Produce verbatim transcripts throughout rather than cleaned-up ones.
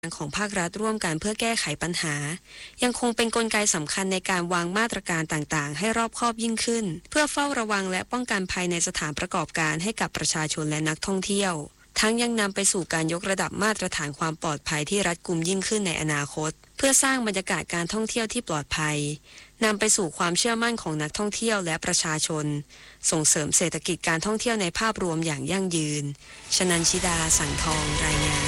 ของภาครัฐร่วมกันเพื่อแก้ไขปัญหายังคงเป็นกลไกสำคัญในการวางมาตรการต่างๆให้รอบคอบยิ่งขึ้นเพื่อเฝ้าระวังและป้องกันภัยในสถานประกอบการให้กับประชาชนและนักท่องเที่ยวทั้งยังนำไปสู่การยกระดับมาตรฐานความปลอดภัยที่รัดกุมยิ่งขึ้นในอนาคตเพื่อสร้างบรรยากาศการท่องเที่ยวที่ปลอดภัยนำไปสู่ความเชื่อมั่นของนักท่องเที่ยวและประชาชนส่งเสริมเศรษฐกิจการท่องเที่ยวในภาพรวมอย่างยั่งยืนชนันชิดาสังทองรายงาน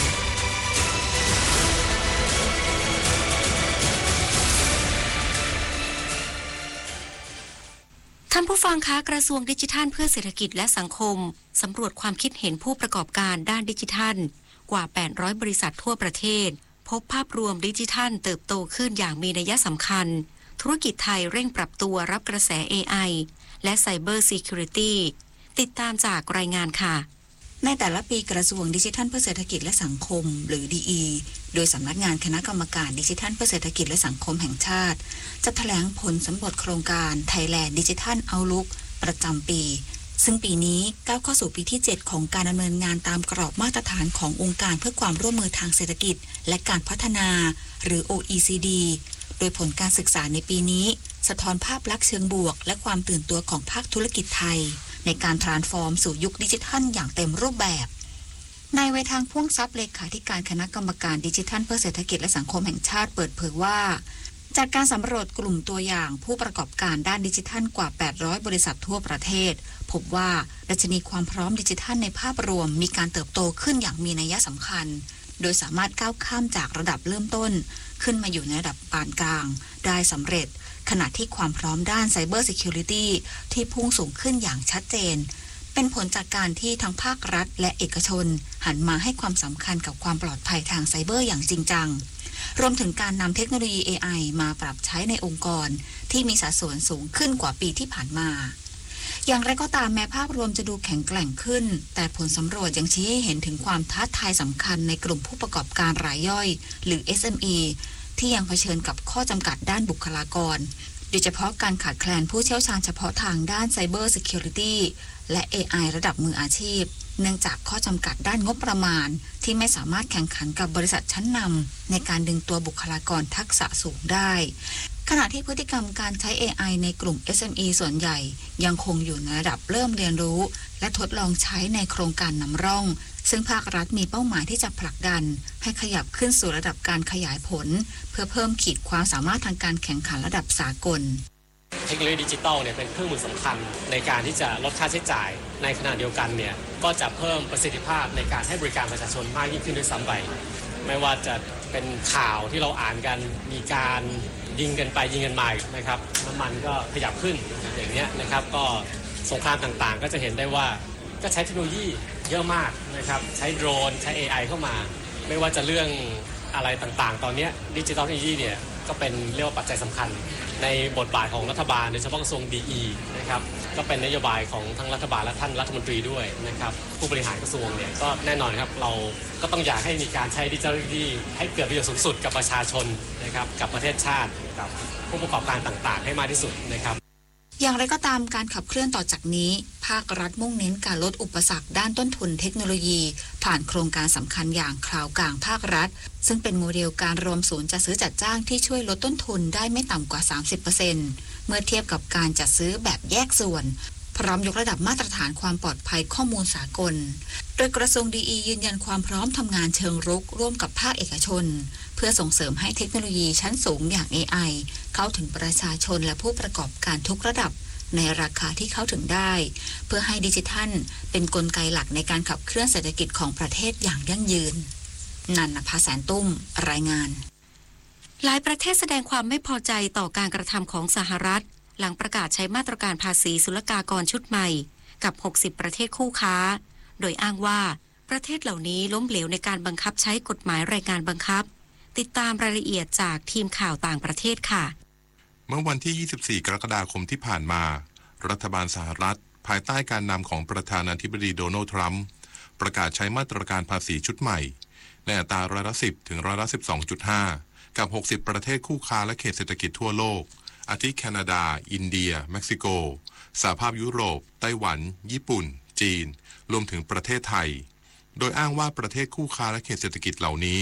ท่านผู้ฟังคะกระทรวงดิจิทัลเพื่อเศรษฐกิจและสังคมสำรวจความคิดเห็นผู้ประกอบการด้านดิจิทัลกว่าแปดร้อยบริษัททั่วประเทศพบภาพรวมดิจิทัลเติบโตขึ้นอย่างมีนัยสำคัญธุรกิจไทยเร่งปรับตัวรับกระแส เอ ไอ และ Cyber Security ติดตามจากรายงานค่ะในแต่ละปีกระทรวงดิจิทัลเพื่อเศรษฐกิจและสังคมหรือ ดี อี โดยสำนักงานคณะกรรมการดิจิทัลเพื่อเศรษฐกิจและสังคมแห่งชาติจะแถลงผลสำรวจโครงการ Thailand Digital Outlook ประจำปีซึ่งปีนี้ก้าวเข้าสู่ปีที่เจ็ดของการดำเนินงานตามกรอบมาตรฐานขององค์การเพื่อความร่วมมือทางเศรษฐกิจและการพัฒนาหรือ โอ อี ซี ดี โดยผลการศึกษาในปีนี้สะท้อนภาพลักษณ์เชิงบวกและความตื่นตัวของภาคธุรกิจไทยในการทรานส์ฟอร์มสู่ยุคดิจิทัลอย่างเต็มรูปแบบนายไวทางพ่วงทรัพย์เลขาธิการคณะกรรมการดิจิทัลเพื่อเศรษฐกิจและสังคมแห่งชาติเปิดเผยว่าจากการสำรวจกลุ่มตัวอย่างผู้ประกอบการด้านดิจิทัลกว่าแปดร้อยบริษัททั่วประเทศพบว่าดัชนีความพร้อมดิจิทัลในภาพรวมมีการเติบโตขึ้นอย่างมีนัยสำคัญโดยสามารถก้าวข้ามจากระดับเริ่มต้นขึ้นมาอยู่ในระดับปานกลางได้สำเร็จขณะที่ความพร้อมด้าน Cyber Security ที่พุ่งสูงขึ้นอย่างชัดเจนเป็นผลจากการที่ทั้งภาครัฐและเอกชนหันมาให้ความสำคัญกับความปลอดภัยทางไซเบอร์อย่างจริงจังรวมถึงการนำเทคโนโลยี เอ ไอ มาปรับใช้ในองค์กรที่มีสัดส่วนสูงขึ้นกว่าปีที่ผ่านมาอย่างไรก็ตามแม้ภาพรวมจะดูแข็งแกร่งขึ้นแต่ผลสำรวจยังชี้ให้เห็นถึงความท้าทายสำคัญในกลุ่มผู้ประกอบการรายย่อยหรือ เอส เอ็ม อี ที่ยังเผชิญกับข้อจำกัดด้านบุคลากรโดยเฉพาะการขาดแคลนผู้เชี่ยวชาญเฉพาะทางด้าน Cyber Security และ เอ ไอ ระดับมืออาชีพเนื่องจากข้อจำกัดด้านงบประมาณที่ไม่สามารถแข่งขันกับบริษัทชั้นนำในการดึงตัวบุคลากรทักษะสูงได้ขณะที่พฤติกรรมการใช้ เอ ไอ ในกลุ่ม เอส เอ็ม อี ส่วนใหญ่ยังคงอยู่ในระดับเริ่มเรียนรู้และทดลองใช้ในโครงการนำร่องซึ่งภาครัฐมีเป้าหมายที่จะผลักดันให้ขยับขึ้นสู่ระดับการขยายผลเพื่อเพิ่มขีดความสามารถทางการแข่งขันระดับสากลเทคโนโลยีดิจิทัลเนี่ยเป็นเครื่องมือสำคัญในการที่จะลดค่าใช้จ่ายในขณะเดียวกันเนี่ยก็จะเพิ่มประสิทธิภาพในการให้บริการประชาชนมากยิ่งขึ้นด้วยซ้ำไปไม่ว่าจะเป็นข่าวที่เราอ่านกันมีการยิงกันไปยิงกันมานะครับน้ำมันก็ขยับขึ้นอย่างนี้นะครับก็สงครามต่างๆก็จะเห็นได้ว่าก็ใช้เทคโนโลยีเยอะมากนะครับใช้โดรนใช้ เอ ไอ เข้ามาไม่ว่าจะเรื่องอะไรต่างๆตอนนี้ดิจิทัลเทคโนโลยีเนี่ยก็เป็นเรียกว่าปัจจัยสำคัญในบทบาทของรัฐบาลโดยเฉพาะกระทรวง ดี อี นะครับก็เป็นนโยบายของทั้งรัฐบาลและท่านรัฐมนตรีด้วยนะครับผู้บริหารกระทรวงเนี่ยก็แน่นอนครับเราก็ต้องอยากให้มีการใช้ดิจิทัลเทคโนโลยีให้เกิดประโยชน์สูงสุดกับประชาชนนะครับกับประเทศชาติกับผู้ประกอบการต่างๆให้มากที่สุดนะครับอย่างไรก็ตามการขับเคลื่อนต่อจากนี้ภาครัฐมุ่งเน้นการลดอุปสรรคด้านต้นทุนเทคโนโลยีผ่านโครงการสำคัญอย่างคลาวด์กลางภาครัฐซึ่งเป็นโมเดลการรวมศูนย์จัดซื้อจัดจ้างที่ช่วยลดต้นทุนได้ไม่ต่ำกว่า สามสิบเปอร์เซ็นต์ เมื่อเทียบกับการจัดซื้อแบบแยกส่วนพร้อมยกระดับมาตรฐานความปลอดภัยข้อมูลสากลโดยกระทรวง ดี อี ยืนยันความพร้อมทำงานเชิงรุกร่วมกับภาคเอกชนเพื่อส่งเสริมให้เทคโนโลยีชั้นสูงอย่าง เอ ไอ เข้าถึงประชาชนและผู้ประกอบการทุกระดับในราคาที่เข้าถึงได้เพื่อให้ดิจิทัลเป็นกลไกหลักในการขับเคลื่อนเศรษฐกิจของประเทศอย่างยั่งยืนนันนภาแสนตุ้มรายงานหลายประเทศแสดงความไม่พอใจต่อการกระทำของสหรัฐหลังประกาศใช้มาตรการภาษีศุลกากรชุดใหม่กับหกสิบประเทศคู่ค้าโดยอ้างว่าประเทศเหล่านี้ล้มเหลวในการบังคับใช้กฎหมายแรงงานบังคับติดตามรายละเอียดจากทีมข่าวต่างประเทศค่ะเมื่อวันที่ยี่สิบสี่กรกฎาคมที่ผ่านมารัฐบาลสหรัฐภายใต้การนำของประธานาธิบดีโดนัลด์ทรัมป์ประกาศใช้มาตรการภาษีชุดใหม่ในอัตราร้อยละสิบถึงร้อยละ สิบสองจุดห้า กับหกสิบประเทศคู่ค้าและเขตเศรษฐกิจทั่วโลกอาทิแคนาดาอินเดียเม็กซิโกสหภาพยุโรปไต้หวันญี่ปุ่นจีนรวมถึงประเทศไทยโดยอ้างว่าประเทศคู่ค้าและเขตเศรษฐกิจเหล่านี้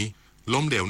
ล้มเหลว